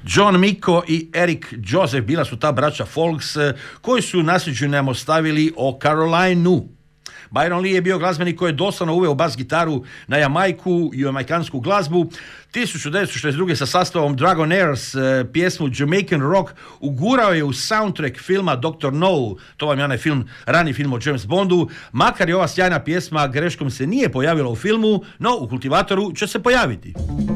John Miko i Eric Joseph bila su ta braća Folks koji su nasljeđu nam ostavili o Carolineu. Byron Lee je bio glazbenik koji je doslovno uveo bas gitaru na Jamajku i jamajkansku glazbu. 1962. sa sastavom Dragonaires pjesmu Jamaican Rock ugurao je u soundtrack filma Dr. No, to vam je onaj film, rani film o James Bondu, makar je ova sjajna pjesma greškom se nije pojavila u filmu, no u Kultivatoru će se pojaviti.